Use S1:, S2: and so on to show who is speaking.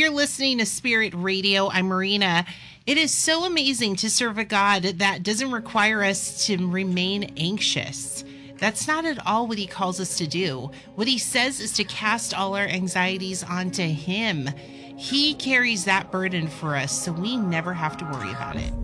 S1: You're listening to Spirit Radio. I'm Marina. It is so amazing to serve a God that doesn't require us to remain anxious. That's not at all what he calls us to do. What he says is to cast all our anxieties onto him. He carries that burden for us, so we never have to worry about it.